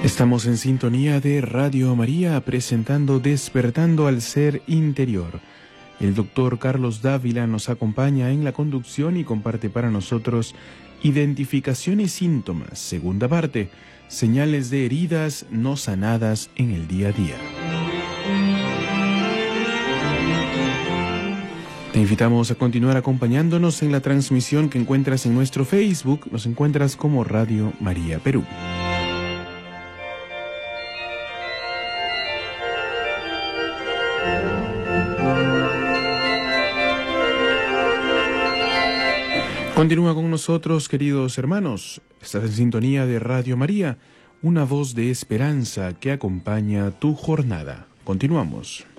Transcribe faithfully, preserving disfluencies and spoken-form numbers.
Estamos en sintonía de Radio María presentando Despertando al Ser Interior. El doctor Carlos Dávila nos acompaña en la conducción y comparte para nosotros Identificación y síntomas, segunda parte, señales de heridas no sanadas en el día a día. Te invitamos a continuar acompañándonos en la transmisión que encuentras en nuestro Facebook. Nos encuentras como Radio María Perú. Continúa con nosotros, queridos hermanos. Estás en sintonía de Radio María, una voz de esperanza que acompaña tu jornada. Continuamos.